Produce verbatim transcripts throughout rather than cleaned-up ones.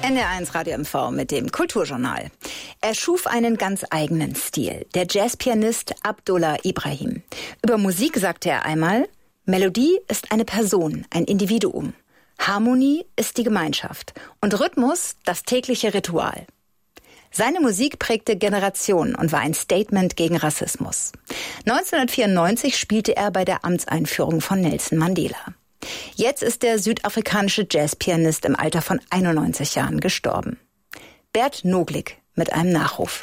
N D R eins Radio M V mit dem Kulturjournal. Er schuf einen ganz eigenen Stil, der Jazzpianist Abdullah Ibrahim. Über Musik sagte er einmal: Melodie ist eine Person, ein Individuum. Harmonie ist die Gemeinschaft und Rhythmus das tägliche Ritual. Seine Musik prägte Generationen und war ein Statement gegen Rassismus. neunzehnhundertvierundneunzig spielte er bei der Amtseinführung von Nelson Mandela. Jetzt ist der südafrikanische Jazzpianist im Alter von einundneunzig Jahren gestorben. Bert Noglick mit einem Nachruf.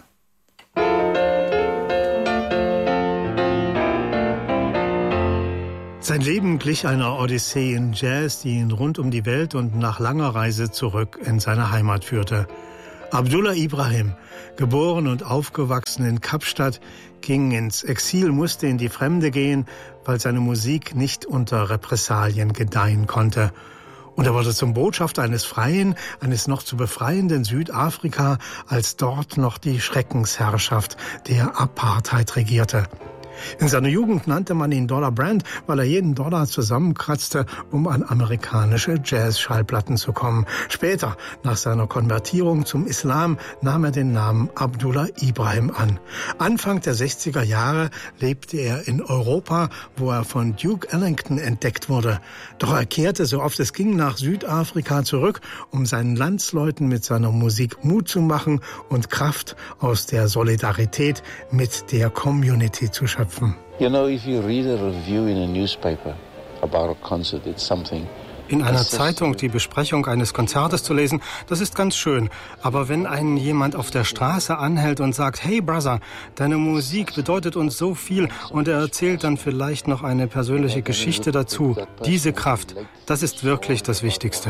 Sein Leben glich einer Odyssee in Jazz, die ihn rund um die Welt und nach langer Reise zurück in seine Heimat führte. Abdullah Ibrahim, geboren und aufgewachsen in Kapstadt, ging ins Exil, musste in die Fremde gehen, weil seine Musik nicht unter Repressalien gedeihen konnte. Und er wurde zum Botschafter eines freien, eines noch zu befreienden Südafrika, als dort noch die Schreckensherrschaft der Apartheid regierte. In seiner Jugend nannte man ihn Dollar Brand, weil er jeden Dollar zusammenkratzte, um an amerikanische Jazz-Schallplatten zu kommen. Später, nach seiner Konvertierung zum Islam, nahm er den Namen Abdullah Ibrahim an. Anfang der sechziger Jahre lebte er in Europa, wo er von Duke Ellington entdeckt wurde. Doch er kehrte, so oft es ging, nach Südafrika zurück, um seinen Landsleuten mit seiner Musik Mut zu machen und Kraft aus der Solidarität mit der Community zu schaffen. You know, if you read a review in a newspaper about a concert, it's something. In einer Zeitung die Besprechung eines Konzertes zu lesen, das ist ganz schön. Aber wenn einen jemand auf der Straße anhält und sagt, hey Brother, deine Musik bedeutet uns so viel, und er erzählt dann vielleicht noch eine persönliche Geschichte dazu, diese Kraft, das ist wirklich das Wichtigste.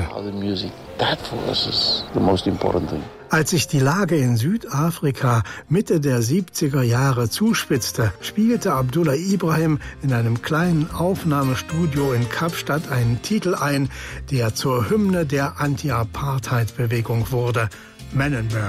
Als sich die Lage in Südafrika Mitte der siebziger Jahre zuspitzte, spielte Abdullah Ibrahim in einem kleinen Aufnahmestudio in Kapstadt einen Titel ein, der zur Hymne der Anti-Apartheid-Bewegung wurde: Menenberg.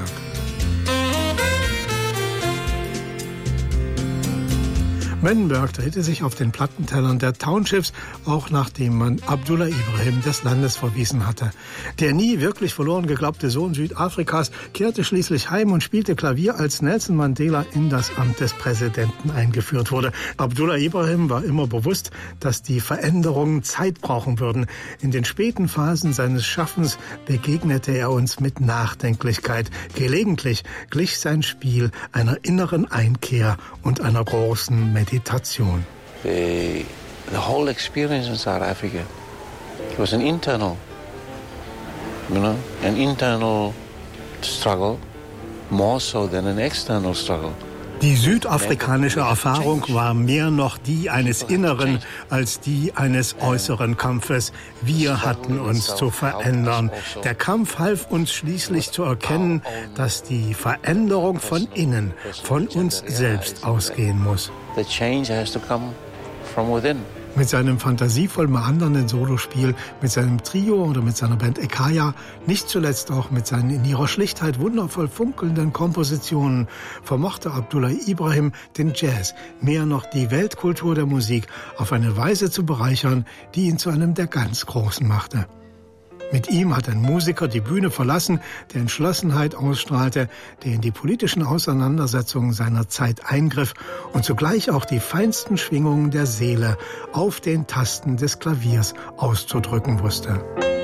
Menenberg drehte sich auf den Plattentellern der Townships, auch nachdem man Abdullah Ibrahim des Landes verwiesen hatte. Der nie wirklich verloren geglaubte Sohn Südafrikas kehrte schließlich heim und spielte Klavier, als Nelson Mandela in das Amt des Präsidenten eingeführt wurde. Abdullah Ibrahim war immer bewusst, dass die Veränderungen Zeit brauchen würden. In den späten Phasen seines Schaffens begegnete er uns mit Nachdenklichkeit. Gelegentlich glich sein Spiel einer inneren Einkehr und einer großen Meditation. The, the whole experience in South Africa, it was an internal, you know, an internal struggle, more so than an external struggle. Die südafrikanische Erfahrung war mehr noch die eines inneren als die eines äußeren Kampfes. Wir hatten uns zu verändern. Der Kampf half uns schließlich zu erkennen, dass die Veränderung von innen, von uns selbst ausgehen muss. The change has to come from within. Mit seinem fantasievoll meandernden Solospiel, mit seinem Trio oder mit seiner Band Ekaya, nicht zuletzt auch mit seinen in ihrer Schlichtheit wundervoll funkelnden Kompositionen, vermochte Abdullah Ibrahim den Jazz, mehr noch die Weltkultur der Musik, auf eine Weise zu bereichern, die ihn zu einem der ganz Großen machte. Mit ihm hat ein Musiker die Bühne verlassen, der Entschlossenheit ausstrahlte, der in die politischen Auseinandersetzungen seiner Zeit eingriff und zugleich auch die feinsten Schwingungen der Seele auf den Tasten des Klaviers auszudrücken wusste.